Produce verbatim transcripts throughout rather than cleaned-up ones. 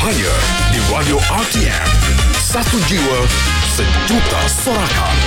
Hanya di Radio R T M. Satu jiwa, sejuta sorakan.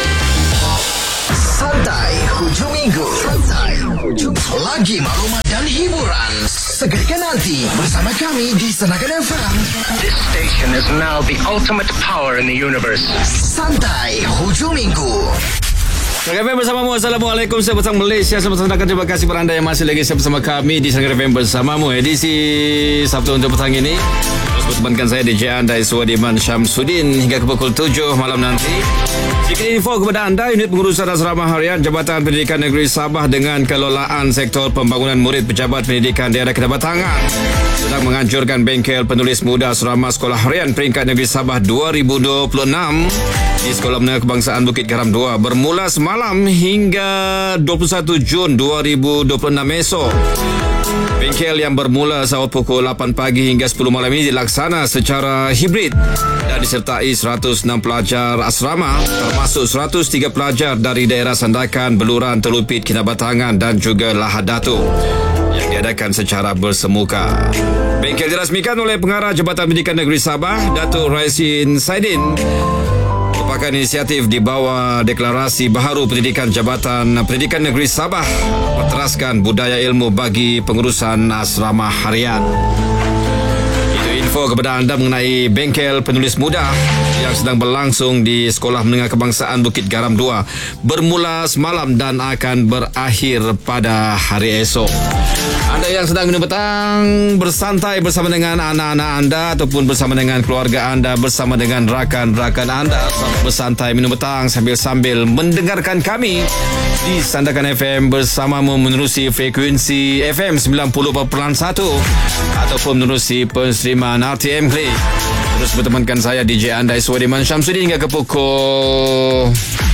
Santai hujung minggu. Santai hujung lagi maklumat dan hiburan. Seketika nanti bersama kami di Senakan F M. This station is now the ultimate power in the universe. Santai hujung minggu. Senakan F M bersamamu. Assalamualaikum. Saya bersama Malaysia. Selamat datang. Terima kasih kepada anda yang masih lagi bersama kami di Senakan F M bersamamu. Edisi Sabtu untuk petang ini. Terus bertemankan saya D J Andai Suwadiman Syamsuddin hingga ke pukul tujuh malam nanti. Sedikit info kepada anda, unit pengurusan asrama harian Jabatan Pendidikan Negeri Sabah dengan kelolaan sektor pembangunan murid Pejabat Pendidikan Daerah Kedabatangan sedang menganjurkan bengkel penulis muda asrama sekolah harian peringkat negeri Sabah dua ribu dua puluh enam di Sekolah Menengah Kebangsaan Bukit Garam dua bermula semalam hingga dua puluh satu Jun dua ribu dua puluh enam esok. Bengkel yang bermula saat pukul lapan pagi hingga sepuluh malam ini dilaksana secara hibrid dan disertai seratus enam pelajar asrama termasuk seratus tiga pelajar dari daerah Sandakan, Beluran, Telupit, Kinabatangan dan juga Lahad Datuk yang diadakan secara bersemuka. Bengkel dirasmikan oleh Pengarah Jabatan Pendidikan Negeri Sabah, Datuk Raisin Saidin. Merupakan inisiatif di bawah Deklarasi Baharu Pendidikan Jabatan Pendidikan Negeri Sabah berteraskan budaya ilmu bagi pengurusan asrama harian. Itu info kepada anda mengenai bengkel penulis muda yang sedang berlangsung di Sekolah Menengah Kebangsaan Bukit Garam dua bermula semalam dan akan berakhir pada hari esok. Anda yang sedang minum petang bersantai bersama dengan anak-anak anda ataupun bersama dengan keluarga anda, bersama dengan rakan-rakan anda, selamat bersantai minum petang sambil-sambil mendengarkan kami di Sandakan F M bersamamu menerusi frekuensi F M sembilan puluh perpuluhan satu ataupun menerusi penerimaan R T M Clay. Terus bertemankan saya D J Andai Suwadiman Syamsuddin hingga ke pukul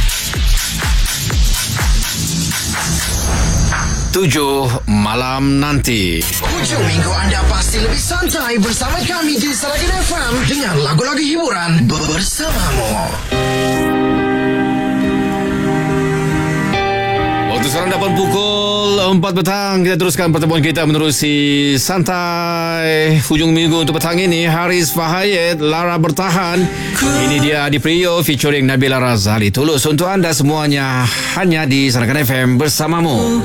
tujuh malam nanti. Hujung minggu anda pasti lebih santai bersama kami di Senakan F M dengan lagu-lagu hiburan bersamamu. Waktu sekarang dapat pukul empat petang. Kita teruskan pertemuan kita menerusi santai hujung minggu untuk petang ini. Haris Fahayat, Lara Bertahan. Ini dia Adi Priyo featuring Nabila Razali. Tulus untuk anda semuanya hanya di Senakan F M bersamamu.